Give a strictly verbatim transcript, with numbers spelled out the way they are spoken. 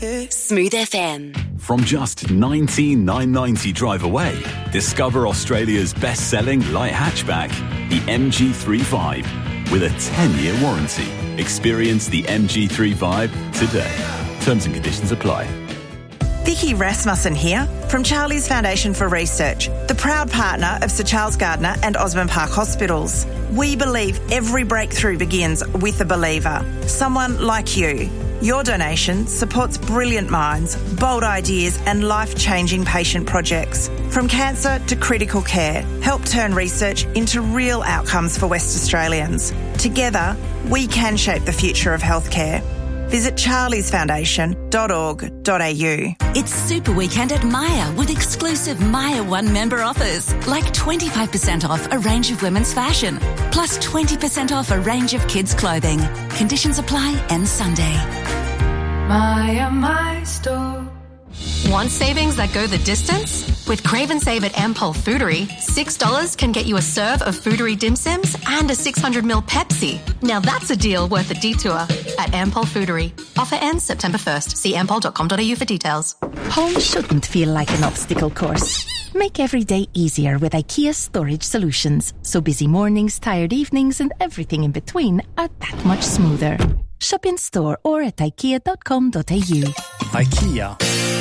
Smooth F M. From just nineteen thousand nine hundred ninety drive away, discover Australia's best-selling light hatchback, the M G three Vibe, with a ten-year warranty. Experience the M G three Vibe today. Terms and conditions apply. Vicky Rasmussen here from Charlie's Foundation for Research, the proud partner of Sir Charles Gardner and Osborne Park Hospitals. We believe every breakthrough begins with a believer, someone like you. Your donation supports brilliant minds, bold ideas and life-changing patient projects. From cancer to critical care, help turn research into real outcomes for West Australians. Together, we can shape the future of healthcare. Visit charlies foundation dot org dot a u. It's Super Weekend at Myer with exclusive Myer One member offers, like twenty-five percent off a range of women's fashion, plus twenty percent off a range of kids' clothing. Conditions apply end Sunday. Myer, my store. Want savings that go the distance? With Crave and Save at Ampol Foodery, six dollars can get you a serve of Foodery dim sims and a six hundred milliliter Pepsi. Now that's a deal worth a detour at Ampol Foodery. Offer ends September first. See ampol dot com dot a u for details. Home shouldn't feel like an obstacle course. Make every day easier with IKEA Storage Solutions, so busy mornings, tired evenings and everything in between are that much smoother. Shop in store or at ikea dot com dot a u. IKEA.